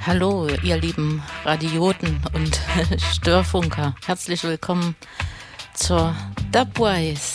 Hallo, ihr lieben Radioten und Störfunker. Herzlich willkommen zur Dubwise